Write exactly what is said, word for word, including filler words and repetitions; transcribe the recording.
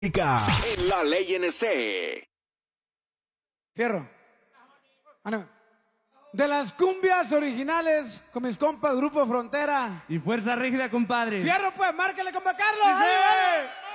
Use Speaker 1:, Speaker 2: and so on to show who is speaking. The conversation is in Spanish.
Speaker 1: En La Ley N C.
Speaker 2: Fierro. Ah, no. De las cumbias originales con mis compas Grupo Frontera.
Speaker 3: Y Fuerza Rígida, compadre.
Speaker 2: Fierro, pues, márquele, compa Carlos.
Speaker 3: ¡Sí!